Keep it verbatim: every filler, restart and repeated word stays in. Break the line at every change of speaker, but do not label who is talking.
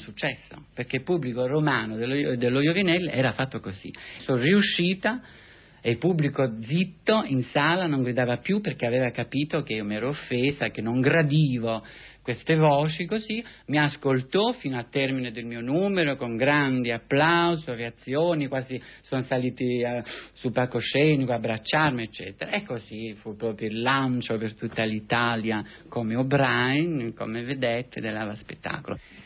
successo, perché il pubblico romano dello, dello Iovinelli era fatto così. Sono riuscita e il pubblico zitto in sala non gridava più perché aveva capito che io mi ero offesa, che non gradivo queste voci, così mi ascoltò fino al termine del mio numero con grandi applausi, reazioni, quasi sono saliti uh, sul palcoscenico a abbracciarmi, eccetera. E così fu proprio il lancio per tutta l'Italia come O'Brien, come vedette dell'Ava Spettacolo.